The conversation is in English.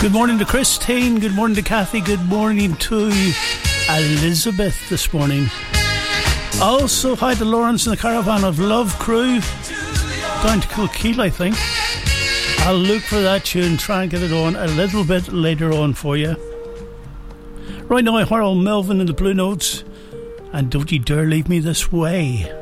Good morning to Christine, good morning to Kathy, good morning to Elizabeth this morning. Also, hi to Lawrence and the Caravan of Love crew down to Kilkeel, I think. I'll look for that tune, try and get it on a little bit later on for you. Right now I hear old Melvin and the Blue Notes and Don't You Dare Leave Me This Way.